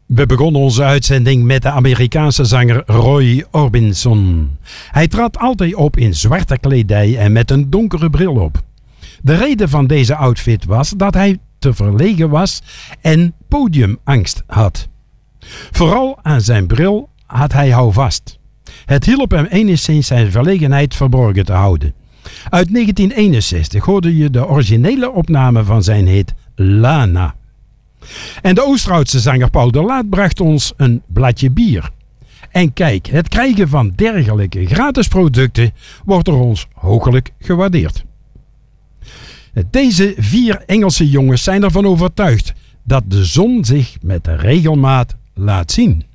We begonnen onze uitzending met de Amerikaanse zanger Roy Orbison. Hij trad altijd op in zwarte kledij en met een donkere bril op. De reden van deze outfit was dat hij te verlegen was en podiumangst had. Vooral aan zijn bril had hij houvast. Het hielp hem enigszins zijn verlegenheid verborgen te houden. Uit 1961 hoorde je de originele opname van zijn hit Lana. En de Oosterhoutse zanger Paul de Laat bracht ons een bladje bier. En kijk, het krijgen van dergelijke gratis producten wordt door ons hooglijk gewaardeerd. Deze 4 Engelse jongens zijn ervan overtuigd dat de zon zich met regelmaat laat zien.